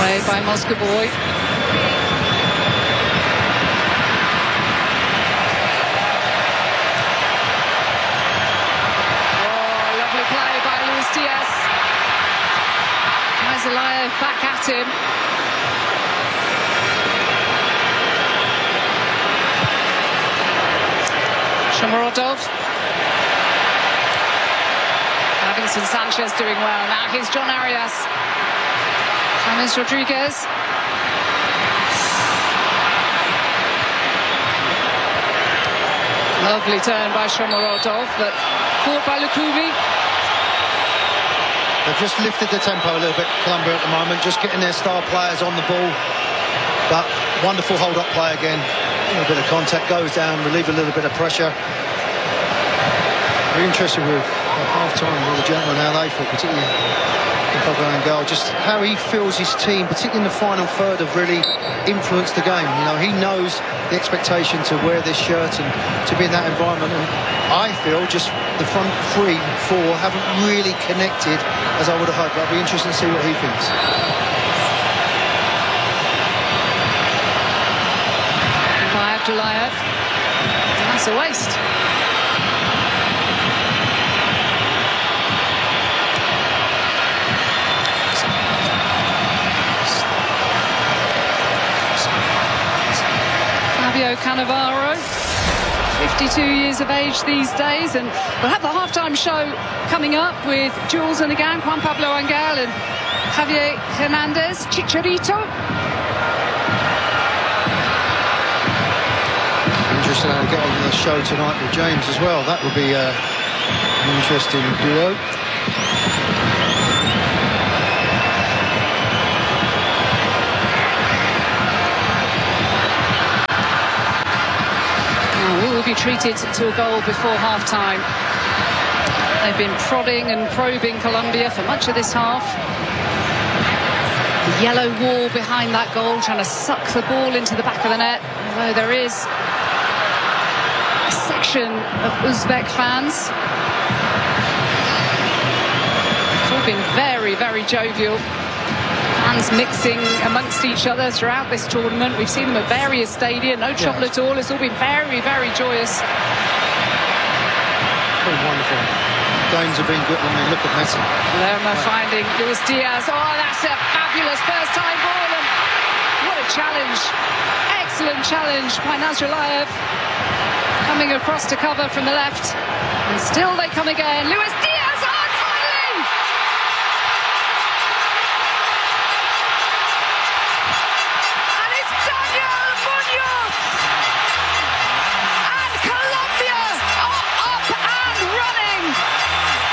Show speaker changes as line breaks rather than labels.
Played by Moscovoy. Oh, lovely play by Luis Diaz. Aizalaev back at him. Shomurodov. Davinson Sanchez doing well. Now here's John Arias. James Rodriguez. Lovely turn by Shomurodov, but caught by Lukubi.
They've just lifted the tempo a little bit, Colombia, at the moment, just getting their star players on the ball. But wonderful hold-up play again. A little bit of contact, goes down, relieve a little bit of pressure. Very interested with half-time with the gentleman, how they feel, particularly Pablo Angel, just how he feels his team, particularly in the final third, have really influenced the game. You know, he knows the expectation to wear this shirt and to be in that environment. And I feel just the front 3, 4 haven't really connected as I would have hoped. I'll be interested to see what he thinks.
By Abdullayev. That's a waste. Fabio Cannavaro, 52 years of age these days, and we'll have the halftime show coming up with Jules and again, Juan Pablo Angel and Javier Hernandez, Chicharito.
Interesting how to get on the show tonight with James as well. That would be an interesting duo.
We will be treated to a goal before half-time. They've been prodding and probing Colombia for much of this half. The yellow wall behind that goal, trying to suck the ball into the back of the net. Although there is a section of Uzbek fans. It's all been very, very jovial. Fans mixing amongst each other throughout this tournament. We've seen them at various stadia, no trouble at all. It's all been very, very joyous.
Very wonderful. Games have been good. I mean, look at Messi.
Lerma finding Luis Diaz. Oh, that's a fabulous first-time ball. And what a challenge. Excellent challenge by Nazarbayev. Coming across to cover from the left. And still they come again. Luis Diaz!